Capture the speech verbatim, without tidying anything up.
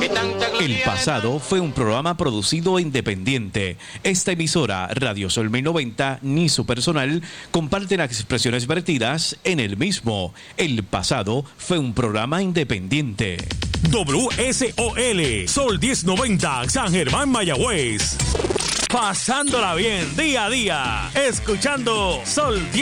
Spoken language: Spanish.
El pasado fue un programa producido independiente. Esta emisora, Radio Sol mil noventa, ni su personal comparten las expresiones vertidas en el mismo. El pasado fue un programa independiente. W S O L, Sol diez noventa, San Germán, Mayagüez. Pasándola bien día a día, escuchando Sol diez.